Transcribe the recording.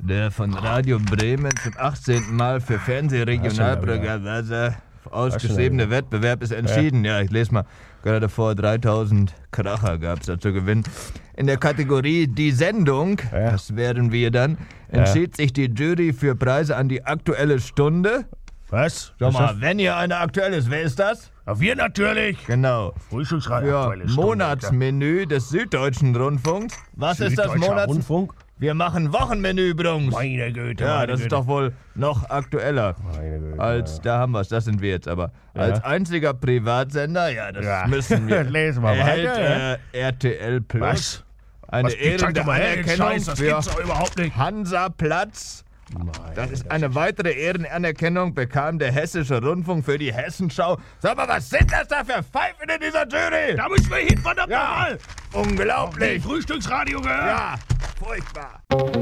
Der von Radio Bremen zum 18. Mal für Fernsehregionalprogramm ausgeschriebene Wettbewerb ist entschieden. Ja, ich lese mal. Gerade vor 3000 Kracher gab es da zu gewinnen. In der Kategorie Die Sendung, das wären wir dann, entschied sich die Jury für Preise an die Aktuelle Stunde. Was? Sag mal, wenn hier eine aktuell ist, wer ist das? Ja, wir natürlich. Genau. Frühstücksradio. Für Aktuelle Stunde, Monatsmenü des Süddeutschen Rundfunks. Was ist das Süddeutscher Rundfunk? Wir machen Wochenmenü, Brungs. Meine Güte, Ja, meine das Güte. ist doch wohl noch aktueller. Meine Güte, Als, da haben wir es, das sind wir jetzt aber. Als einziger Privatsender, das müssen wir. Lesen wir erhält weiter. RTL Plus Was? eine Was gibt's ehrende mal her, den Anerkennung Scheiß, das für gibt's doch überhaupt nicht. Hansaplatz. Das ist eine weitere Ehrenanerkennung, bekam der Hessische Rundfunk für die Hessenschau. Sag mal, was sind das da für Pfeifen in dieser Jury? Da müssen wir hin, verdammt Ja, nochmal. unglaublich. Frühstücksradio gehört. Ja, furchtbar.